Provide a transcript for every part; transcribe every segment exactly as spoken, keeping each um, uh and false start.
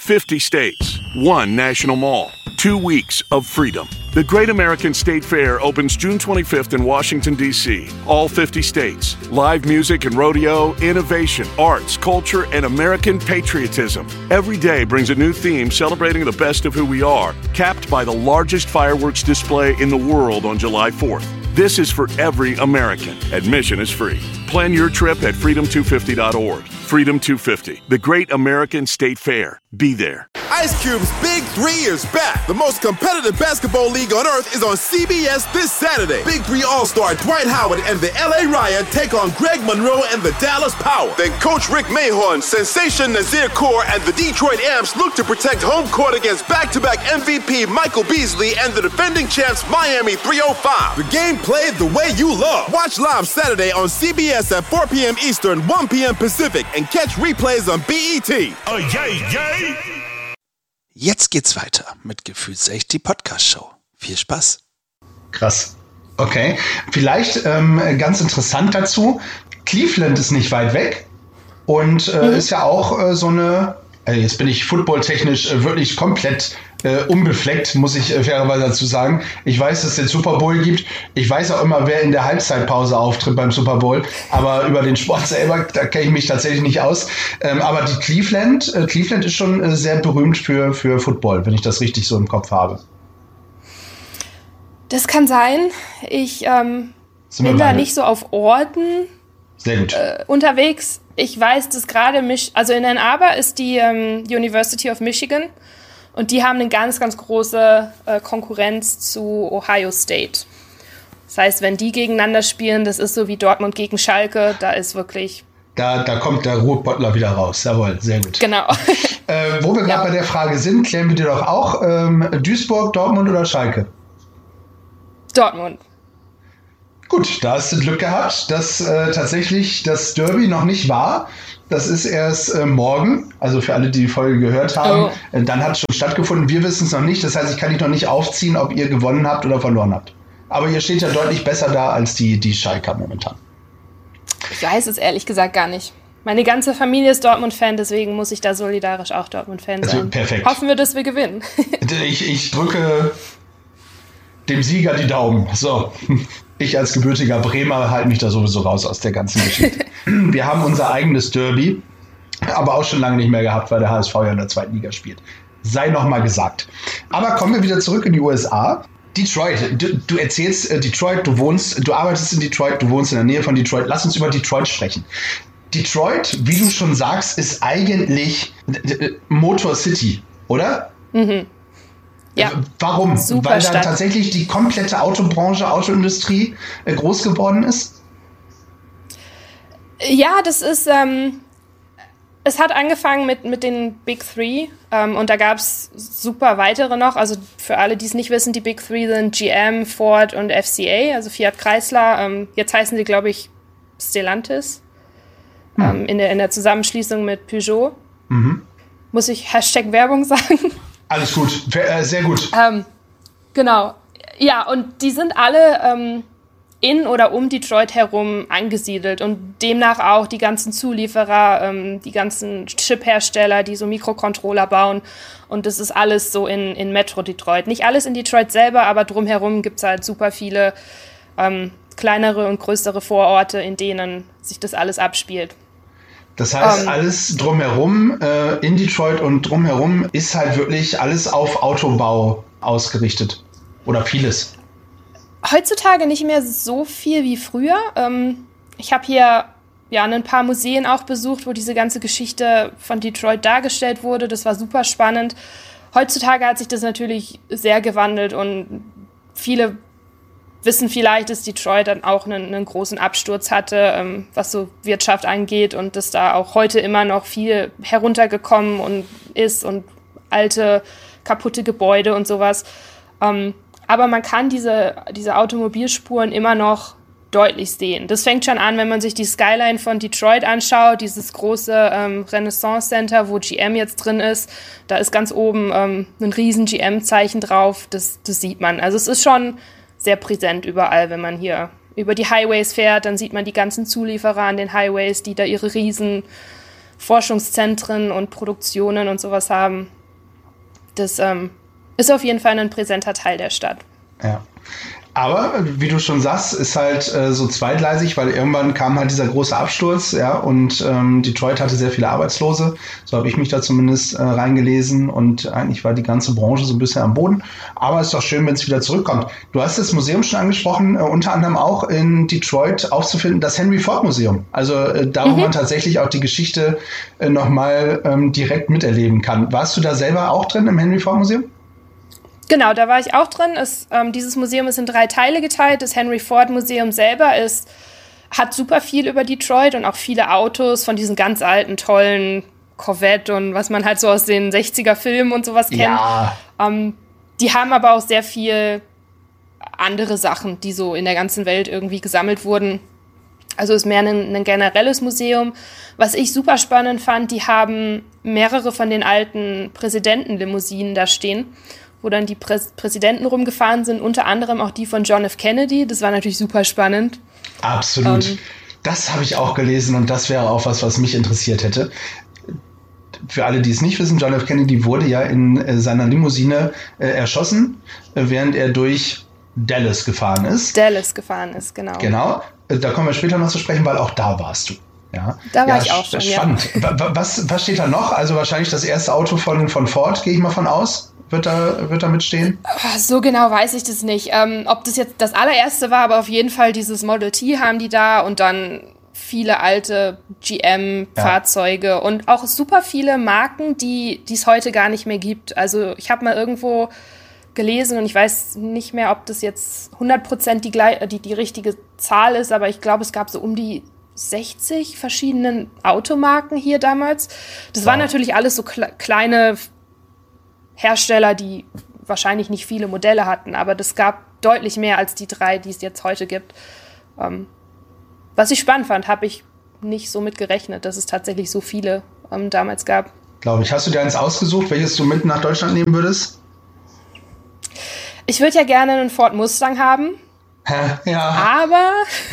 fifty states, one national mall, two weeks of freedom. The Great American State Fair opens June twenty-fifth in Washington, D C All fifty states. Live music and rodeo, innovation, arts, culture, and American patriotism. Every day brings a new theme celebrating the best of who we are, capped by the largest fireworks display in the world on July fourth. This is for every American. Admission is free. Plan your trip at freedom two fifty dot org. Freedom two fifty, the Great American State Fair. Be there. Ice Cube's Big Three is back. The most competitive basketball league on earth is on C B S this Saturday. Big Three All-Star Dwight Howard and the L A Riot take on Greg Monroe and the Dallas Power. Then Coach Rick Mahorn, Sensation Nazir Kaur, and the Detroit Amps look to protect home court against back-to-back M V P Michael Beasley and the defending champs Miami three oh five. The game played the way you love. Watch live Saturday on C B S at four p.m. Eastern, one p.m. Pacific, and catch replays on B E T. Oh, yay, yay! Jetzt geht's weiter mit Gefühlsecht, die Podcast-Show. Viel Spaß. Krass. Okay. Vielleicht ähm, ganz interessant dazu, Cleveland ist nicht weit weg und äh, mhm. ist ja auch äh, so eine, äh, jetzt bin ich footballtechnisch äh, wirklich komplett äh, unbefleckt, muss ich äh, fairerweise dazu sagen. Ich weiß, dass es den Super Bowl gibt. Ich weiß auch immer, wer in der Halbzeitpause auftritt beim Super Bowl. Aber über den Sport selber, da kenne ich mich tatsächlich nicht aus. Ähm, aber die Cleveland, äh, Cleveland ist schon äh, sehr berühmt für, für Football, wenn ich das richtig so im Kopf habe. Das kann sein. Ich ähm, bin da nicht so auf Orten sehr gut. Äh, unterwegs. Ich weiß, dass gerade, Mich- also in Ann Arbor ist die ähm, University of Michigan. Und die haben eine ganz, ganz große äh, Konkurrenz zu Ohio State. Das heißt, wenn die gegeneinander spielen, das ist so wie Dortmund gegen Schalke, da ist wirklich... Da, da kommt der Ruhrpottler wieder raus. Jawohl, sehr gut. Genau. äh, wo wir gerade ja. bei der Frage sind, klären wir dir doch auch, ähm, Duisburg, Dortmund oder Schalke? Dortmund. Gut, da hast du Glück gehabt, dass äh, tatsächlich das Derby noch nicht war. Das ist erst äh, morgen, also für alle, die die Folge gehört haben. Oh. Äh, dann hat es schon stattgefunden. Wir wissen es noch nicht. Das heißt, ich kann dich noch nicht aufziehen, ob ihr gewonnen habt oder verloren habt. Aber ihr steht ja deutlich besser da als die, die Schalker momentan. Ich weiß es ehrlich gesagt gar nicht. Meine ganze Familie ist Dortmund-Fan, deswegen muss ich da solidarisch auch Dortmund-Fan sein. Also, perfekt. Hoffen wir, dass wir gewinnen. ich, ich drücke dem Sieger die Daumen. So. Ich als gebürtiger Bremer halte mich da sowieso raus aus der ganzen Geschichte. Wir haben unser eigenes Derby, aber auch schon lange nicht mehr gehabt, weil der H S V ja in der zweiten Liga spielt. Sei noch mal gesagt. Aber kommen wir wieder zurück in die U S A. Detroit, du, du erzählst äh, Detroit, du wohnst, du arbeitest in Detroit, du wohnst in der Nähe von Detroit. Lass uns über Detroit sprechen. Detroit, wie du schon sagst, ist eigentlich äh, Motor City, oder? Mhm. Ja, warum? super Weil da Stadt. tatsächlich die komplette Autobranche, Autoindustrie äh, groß geworden ist? Ja, das ist, ähm, es hat angefangen mit, mit den Big Three ähm, und da gab es super weitere noch. Also für alle, die es nicht wissen, die Big Three sind G M, Ford und F C A, also Fiat Chrysler. Ähm, jetzt heißen sie, glaube ich, Stellantis hm. ähm, in, der, in der Zusammenschließung mit Peugeot. Mhm. Muss ich Hashtag Werbung sagen? Alles gut, sehr gut. Ähm, genau. Ja, und die sind alle ähm, in oder um Detroit herum angesiedelt und demnach auch die ganzen Zulieferer, ähm, die ganzen Chip-Hersteller, die so Mikrocontroller bauen. Und das ist alles so in, in Metro Detroit. Nicht alles in Detroit selber, aber drumherum gibt es halt super viele ähm, kleinere und größere Vororte, in denen sich das alles abspielt. Das heißt, um, alles drumherum äh, in Detroit und drumherum ist halt wirklich alles auf Autobau ausgerichtet. Oder vieles. Heutzutage nicht mehr so viel wie früher. Ähm, ich habe hier ja ein paar Museen auch besucht, wo diese ganze Geschichte von Detroit dargestellt wurde. Das war super spannend. Heutzutage hat sich das natürlich sehr gewandelt und viele wissen vielleicht, dass Detroit dann auch einen, einen großen Absturz hatte, ähm, was so Wirtschaft angeht und dass da auch heute immer noch viel heruntergekommen und ist und alte, kaputte Gebäude und sowas. Ähm, aber man kann diese, diese Automobilspuren immer noch deutlich sehen. Das fängt schon an, wenn man sich die Skyline von Detroit anschaut, dieses große ähm, Renaissance Center, wo G M jetzt drin ist. Da ist ganz oben ähm, ein riesen G M-Zeichen drauf. Das, das sieht man. Also es ist schon sehr präsent überall, wenn man hier über die Highways fährt, dann sieht man die ganzen Zulieferer an den Highways, die da ihre riesen Forschungszentren und Produktionen und sowas haben. Das ähm, ist auf jeden Fall ein präsenter Teil der Stadt. Ja. Aber, wie du schon sagst, ist halt äh, so zweigleisig, weil irgendwann kam halt dieser große Absturz, ja, und ähm, Detroit hatte sehr viele Arbeitslose. So habe ich mich da zumindest äh, reingelesen und eigentlich war die ganze Branche so ein bisschen am Boden. Aber es ist doch schön, wenn es wieder zurückkommt. Du hast das Museum schon angesprochen, äh, unter anderem auch in Detroit aufzufinden, das Henry Ford Museum. Also äh, da, wo mhm. man tatsächlich auch die Geschichte äh, nochmal ähm, direkt miterleben kann. Warst du da selber auch drin im Henry Ford Museum? Genau, da war ich auch drin. Es, ähm, dieses Museum ist in drei Teile geteilt. Das Henry Ford Museum selber ist, hat super viel über Detroit und auch viele Autos von diesen ganz alten, tollen Corvette und was man halt so aus den sechziger Filmen und sowas kennt. Ja. Ähm, die haben aber auch sehr viel andere Sachen, die so in der ganzen Welt irgendwie gesammelt wurden. Also ist mehr ein, ein generelles Museum. Was ich super spannend fand, die haben mehrere von den alten Präsidentenlimousinen da stehen, wo dann die Prä- Präsidenten rumgefahren sind, unter anderem auch die von John F. Kennedy. Das war natürlich super spannend. Absolut. Ähm, das habe ich auch gelesen und das wäre auch was, was mich interessiert hätte. Für alle, die es nicht wissen, John F. Kennedy wurde ja in äh, seiner Limousine äh, erschossen, äh, während er durch Dallas gefahren ist. Dallas gefahren ist, genau. Genau. Äh, da kommen wir später noch zu sprechen, weil auch da warst du. Ja. Da war ja, ich auch schon, spannend. Ja. Was, was steht da noch? Also wahrscheinlich das erste Auto von, von Ford, gehe ich mal von aus. Wird da, wird da mitstehen? So genau weiß ich das nicht. Ähm, ob das jetzt das allererste war, aber auf jeden Fall dieses Model T haben die da und dann viele alte G M-Fahrzeuge ja. und auch super viele Marken, die es heute gar nicht mehr gibt. Also ich habe mal irgendwo gelesen und ich weiß nicht mehr, ob das jetzt hundert Prozent die, die, die richtige Zahl ist, aber ich glaube, es gab so um die sechzig verschiedenen Automarken hier damals. Das wow. waren natürlich alles so kle- kleine Hersteller, die wahrscheinlich nicht viele Modelle hatten, aber das gab deutlich mehr als die drei, die es jetzt heute gibt. Ähm, was ich spannend fand, habe ich nicht so mit gerechnet, dass es tatsächlich so viele ähm, damals gab. Glaube ich. Hast du dir eins ausgesucht, welches du mit nach Deutschland nehmen würdest? Ich würde ja gerne einen Ford Mustang haben. Hä? Ja. Aber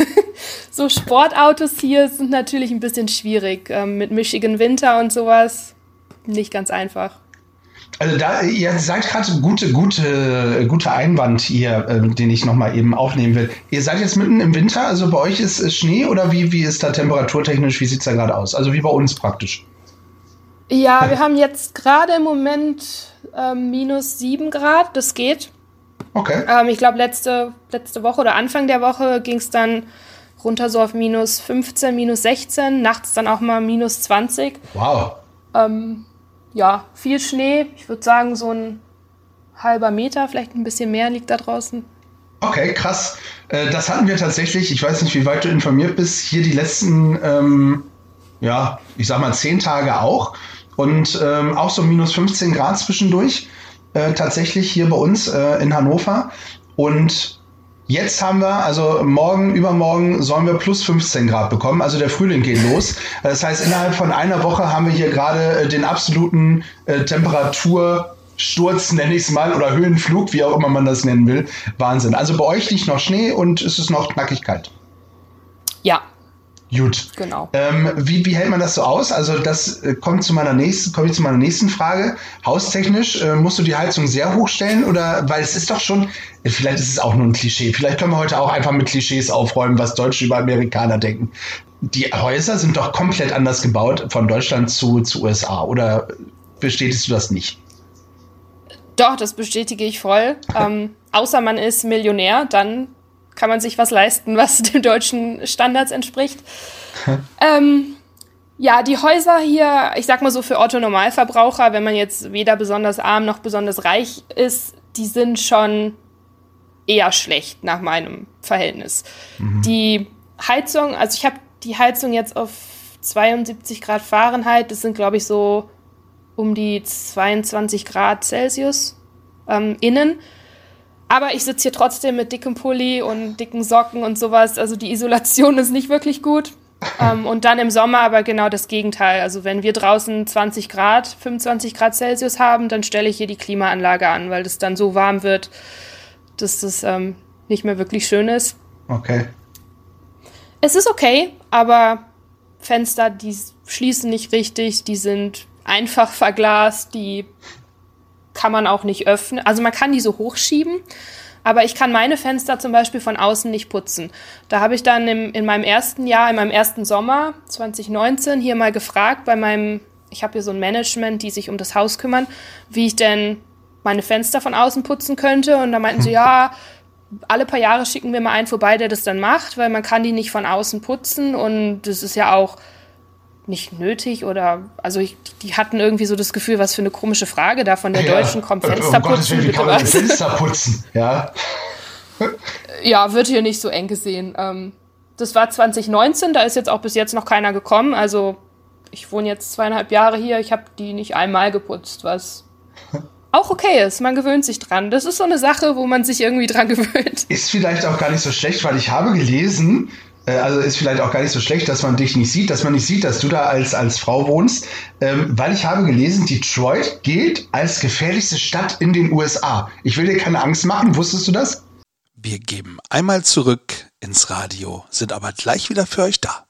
so Sportautos hier sind natürlich ein bisschen schwierig. Ähm, mit Michigan Winter und sowas nicht ganz einfach. Also da, ihr seid gerade gute, gute, guter Einwand hier, äh, den ich nochmal eben aufnehmen will. Ihr seid jetzt mitten im Winter, also bei euch ist, ist Schnee oder wie, wie ist da temperaturtechnisch, wie sieht es da gerade aus? Also wie bei uns praktisch. Ja, wir haben jetzt gerade im Moment ähm, minus sieben Grad, das geht. Okay. Ähm, ich glaube, letzte, letzte Woche oder Anfang der Woche ging es dann runter so auf minus fünfzehn, minus sechzehn, nachts dann auch mal minus zwanzig. Wow. Ähm, Ja, viel Schnee. Ich würde sagen, so ein halber Meter, vielleicht ein bisschen mehr liegt da draußen. Okay, krass. Äh, das hatten wir tatsächlich, ich weiß nicht, wie weit du informiert bist, hier die letzten, ähm, ja, ich sag mal zehn Tage auch. Und ähm, auch so minus fünfzehn Grad zwischendurch. Äh, tatsächlich hier bei uns äh, in Hannover. Und jetzt haben wir, also morgen, übermorgen sollen wir plus fünfzehn Grad bekommen. Also der Frühling geht los. Das heißt, innerhalb von einer Woche haben wir hier gerade den absoluten äh, Temperatursturz, nenne ich es mal, oder Höhenflug, wie auch immer man das nennen will. Wahnsinn. Also bei euch liegt noch Schnee und es ist noch knackig kalt. Ja. Gut. Genau. Ähm, wie, wie hält man das so aus? Also das äh, kommt zu meiner nächsten, komme ich zu meiner nächsten Frage. Haustechnisch, äh, musst du die Heizung sehr hoch stellen oder, weil es ist doch schon, äh, vielleicht ist es auch nur ein Klischee. Vielleicht können wir heute auch einfach mit Klischees aufräumen, was Deutsche über Amerikaner denken. Die Häuser sind doch komplett anders gebaut von Deutschland zu, zu U S A. Oder bestätigst du das nicht? Doch, das bestätige ich voll. ähm, außer man ist Millionär, dann kann man sich was leisten, was den deutschen Standards entspricht. ähm, ja, die Häuser hier, ich sag mal so für Otto-Normalverbraucher, wenn man jetzt weder besonders arm noch besonders reich ist, die sind schon eher schlecht nach meinem Verhältnis. Mhm. Die Heizung, also ich habe die Heizung jetzt auf zweiundsiebzig Grad Fahrenheit, das sind glaube ich so um die zweiundzwanzig Grad Celsius ähm, innen. Aber ich sitze hier trotzdem mit dickem Pulli und dicken Socken und sowas. Also die Isolation ist nicht wirklich gut. ähm, und dann im Sommer aber genau das Gegenteil. Also wenn wir draußen zwanzig Grad, fünfundzwanzig Grad Celsius haben, dann stelle ich hier die Klimaanlage an, weil das dann so warm wird, dass das ähm, nicht mehr wirklich schön ist. Okay. Es ist okay, aber Fenster, die schließen nicht richtig, die sind einfach verglast, die kann man auch nicht öffnen. Also man kann die so hochschieben, aber ich kann meine Fenster zum Beispiel von außen nicht putzen. Da habe ich dann im, in meinem ersten Jahr, in meinem ersten Sommer zwanzig neunzehn hier mal gefragt bei meinem, ich habe hier so ein Management, die sich um das Haus kümmern, wie ich denn meine Fenster von außen putzen könnte. Und da meinten sie, ja, alle paar Jahre schicken wir mal einen vorbei, der das dann macht, weil man kann die nicht von außen putzen und das ist ja auch nicht nötig oder, also ich, die hatten irgendwie so das Gefühl, was für eine komische Frage da von der ja, Deutschen kommt, Fenster um Gottes putzen. Willen, wie kann man Fenster putzen? Ja. Ja, wird hier nicht so eng gesehen. Ähm, das war zwanzig neunzehn, da ist jetzt auch bis jetzt noch keiner gekommen, also ich wohne jetzt zweieinhalb Jahre hier, ich habe die nicht einmal geputzt, was auch okay ist, man gewöhnt sich dran. Das ist so eine Sache, wo man sich irgendwie dran gewöhnt. Ist vielleicht auch gar nicht so schlecht, weil ich habe gelesen, äh, also ist vielleicht auch gar nicht so schlecht, dass man dich nicht sieht, dass man nicht sieht, dass du da als, als Frau wohnst, ähm, weil ich habe gelesen, Detroit gilt als gefährlichste Stadt in den U S A. Ich will dir keine Angst machen, wusstest du das? Wir geben einmal zurück ins Radio, sind aber gleich wieder für euch da.